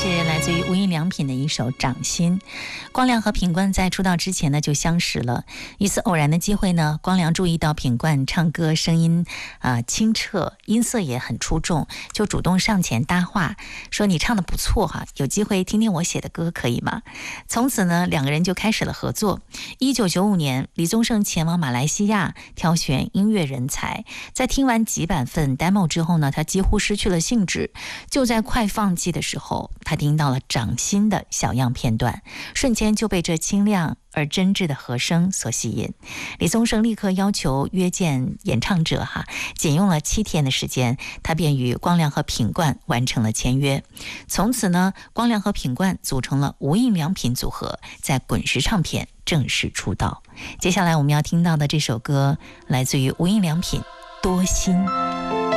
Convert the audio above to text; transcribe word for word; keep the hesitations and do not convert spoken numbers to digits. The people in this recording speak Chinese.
是来自于无印良品的一首《掌心》。光良和品冠在出道之前呢就相识了，一次偶然的机会呢，光良注意到品冠唱歌声音啊、呃、清澈，音色也很出众，就主动上前搭话，说你唱得不错哈，有机会听听我写的歌可以吗？从此呢，两个人就开始了合作。一九九五年，李宗盛前往马来西亚挑选音乐人才，在听完几百份 demo 之后呢，他几乎失去了兴致。就在快放弃的时候，他听到了掌心的小样片段，瞬间就被这清亮而真挚的和声所吸引。李宗盛立刻要求约见演唱者哈，仅用了七天的时间，他便与光良和品冠完成了签约。从此呢，光良和品冠组成了无印良品组合，在滚石唱片正式出道。接下来我们要听到的这首歌来自于无印良品《多心》。